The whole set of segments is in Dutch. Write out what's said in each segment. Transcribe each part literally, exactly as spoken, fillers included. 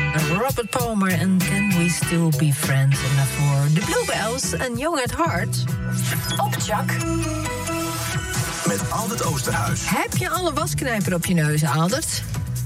Robert Palmer en Can We Still Be Friends? En daarvoor de Bluebells en Young at Heart. Op Jack. Met Aldert Oosterhuis. Heb je alle wasknijper op je neus, Aldert?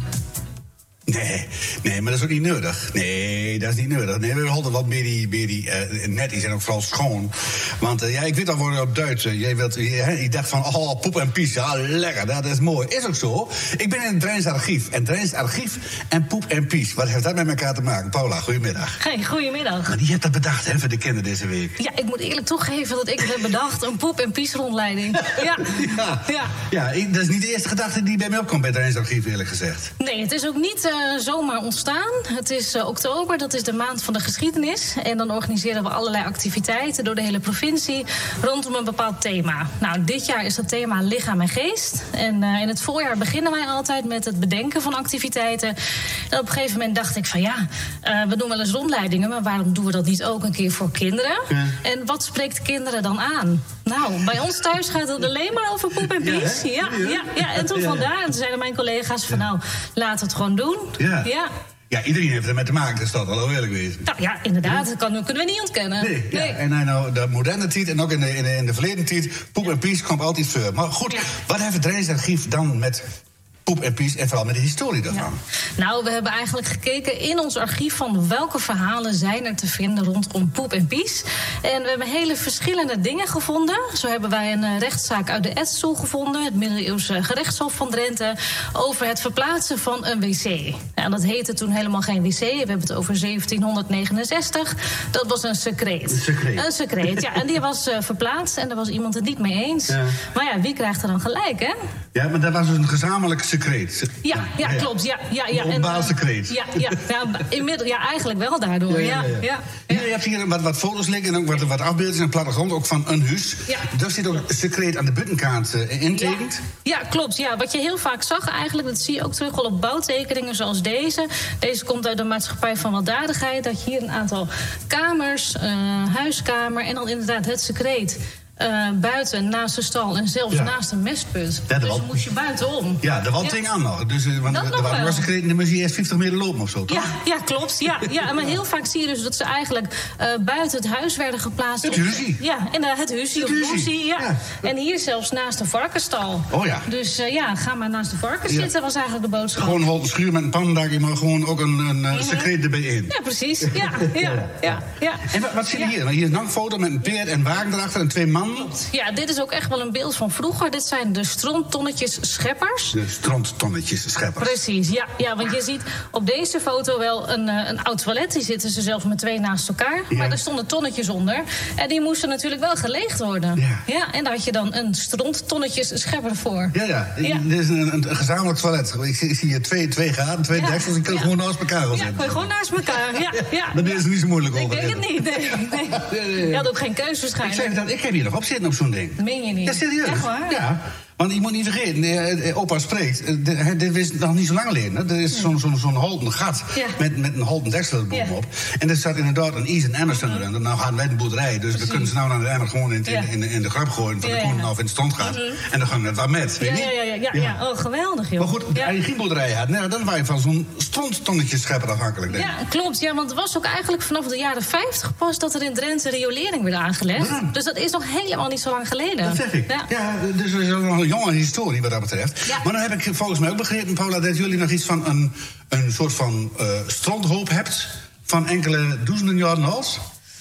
Nee, nee, maar dat is ook niet nodig. Nee, dat is niet nodig. Nee, we houden wat meer die, meer die uh, netties en ook vooral schoon. Want uh, ja, ik weet al voor op Duits. Uh, jij wilt, je, je dacht van, oh, poep en pies, ja, lekker, dat is mooi. Is ook zo. Ik ben in het Drents archief. En Drents archief en poep en pies. Wat heeft dat met elkaar te maken? Paula, goedemiddag. Hey, goedemiddag. Maar die hebt dat bedacht, hè, voor de kinderen deze week. Ja, ik moet eerlijk toegeven dat ik het heb bedacht. Een poep en pies rondleiding. Ja. Ja. Ja. Ja, ik, dat is niet de eerste gedachte die bij mij opkomt bij het Drents archief, eerlijk gezegd. Nee, het is ook niet uh, zomaar ontstaan. Het is uh, oktober, dat is de maand van de geschiedenis. En dan organiseren we allerlei activiteiten door de hele provincie rondom een bepaald thema. Nou, dit jaar is dat thema lichaam en geest. En uh, in het voorjaar beginnen wij altijd met het bedenken van activiteiten. En op een gegeven moment dacht ik van ja, uh, we doen wel eens rondleidingen, maar waarom doen we dat niet ook een keer voor kinderen? Ja. En wat spreekt kinderen dan aan? Nou, bij ons thuis gaat het alleen maar over poep en pies. Ja, ja, ja, ja. En toen ja. vandaar, en toen zeiden mijn collega's van nou, laten we het gewoon doen. Ja. Ja. Ja, iedereen heeft ermee te maken, dus dat wel eerlijk wezen. Nou ja, inderdaad, dat kan, kunnen we niet ontkennen. Nee, ja. nee. En nou, de moderne tijd en ook in de, in de, in de verleden tijd, poep en pies komt altijd voor. Maar goed, ja. Wat heeft het Drents archief dan met poep en pies en vooral met de historie daarvan? Ja. Nou, we hebben eigenlijk gekeken in ons archief van welke verhalen zijn er te vinden rondom poep en pies. En we hebben hele verschillende dingen gevonden. Zo hebben wij een rechtszaak uit de Edstoel gevonden, het middeleeuwse gerechtshof van Drenthe, over het verplaatsen van een wc. Ja, dat heette toen helemaal geen wc. We hebben het over zeventienhonderdnegenenzestig. Dat was een secreet. Een secreet. Een secreet, ja. En die was uh, verplaatst en daar was iemand het niet mee eens. Ja. Maar ja, wie krijgt er dan gelijk, hè? Ja, maar dat was dus een gezamenlijk secreet. Ja, ja, ja, klopt. Ja, ja, ja. Een openbaar secreet. Ja, ja, ja, inmiddels, ja, eigenlijk wel daardoor. Ja, ja, ja. Ja, ja. Ja, je hebt hier wat, wat foto's liggen en ook wat, wat afbeeldingen en plattegrond, ook van een huis. Ja. Daar zit ook een secreet aan de buitenkant uh, intekend. Ja. ja, klopt. Ja. Wat je heel vaak zag eigenlijk, dat zie je ook terug wel op bouwtekeningen zoals deze. Deze komt uit de maatschappij van weldadigheid. Dat je hier een aantal kamers, uh, huiskamer en dan inderdaad het secreet. Uh, buiten, naast de stal en zelfs ja. naast een mestput. Ja, dus dan moest je buitenom. Ja, de wandting ja. aan nog. Dus, want dat er was een secreet, dan moest je eerst vijftig meter lopen of zo, toch? Ja, ja klopt. Ja, ja, maar heel vaak zie je dus dat ze eigenlijk uh, buiten het huis werden geplaatst. Het huisie. Ja, en, uh, het huisie. Het huisie, ja. ja. En hier zelfs naast de varkenstal. Oh ja. Dus uh, ja, ga maar naast de varkens ja. zitten, was eigenlijk de boodschap. Gewoon een schuur met een pannendak, maar gewoon ook een, een uh-huh. secreet erbij in. Ja, precies. Ja, ja, ja, ja. En wat, wat zie je ja. hier? Hier is een foto met een peer en wagen erachter en twee mannen. Ja, dit is ook echt wel een beeld van vroeger. Dit zijn de strontonnetjes scheppers. De strontonnetjes scheppers. Precies, ja, ja, want je ziet op deze foto wel een, een oud toilet. Die zitten ze zelfs met twee naast elkaar. Ja. Maar er stonden tonnetjes onder. En die moesten natuurlijk wel geleegd worden. Ja. Ja, en daar had je dan een strontonnetjes schepper voor. Ja, ja. ja. Dit is een, een, een gezamenlijk toilet. Ik zie, ik zie hier twee, twee gaten, twee ja. deksels. Ik kan ja. gewoon naast elkaar wel zetten. Ja, gewoon naast elkaar. Ja, ja. Dan is het niet zo moeilijk over. Ik denk het niet, nee. nee. Ja, ja, ja. Je had ook geen keus waarschijnlijk. Ik, zeg dat, ik heb hier nog op zitten op zo'n ding. Dat meen je niet? Ja, serieus. Echt waar? Ja. Want je moet niet vergeten, opa spreekt, dit is nog niet zo lang geleden. Er is zo'n zo'n zo'n houten gat ja. met, met een houten deksel erbovenop. Ja. En er staat inderdaad een is en emmer erin. En nou gaan wij een boerderij, dus we kunnen ze nou naar de emmer gewoon in, in, in, in de grap gooien. Van ja, de koen ja. of in het strand gaat. Mm-hmm. En dan gaan we het wat met. Ja, ja, ja, ja, ja. ja. Oh, geweldig, joh. Maar goed, ja. als je geen boerderij had, nou, dan was je van zo'n strontonnetje schepper afhankelijk. Denk ik. Ja, klopt. Ja, want het was ook eigenlijk vanaf de jaren vijftig pas dat er in Drenthe riolering werd aangelegd. Ja. Dus dat is nog helemaal niet zo lang geleden. Dat zeg ik. Ja, ja dus er is nog een jonge historie wat dat betreft. Ja. Maar dan heb ik volgens mij ook begrepen, Paula, dat jullie nog iets van een, een soort van uh, strandhoop hebt van enkele duizenden jaren oud.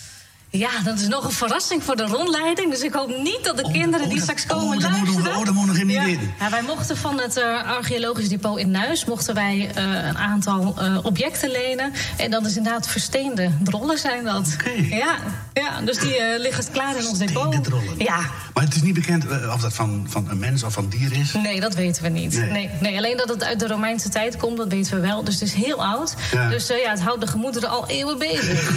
Ja, dat is nog een verrassing voor de rondleiding. Dus ik hoop niet dat de oh, kinderen oh, die straks komen oh, luisteren. Oh, dat moet nog niet ja. weten. Ja, wij mochten van het uh, archeologisch depot in Nuis mochten wij uh, een aantal uh, objecten lenen. En dat is inderdaad versteende drollen zijn dat. Okay. Ja, ja, dus die uh, liggen klaar in ons depot. Versteende drollen? Ja. Maar het is niet bekend uh, of dat van, van een mens of van dier is? Nee, dat weten we niet. Nee. Nee, nee, alleen dat het uit de Romeinse tijd komt, dat weten we wel. Dus het is heel oud. Ja. Dus uh, ja, het houdt de gemoederen al eeuwen bezig.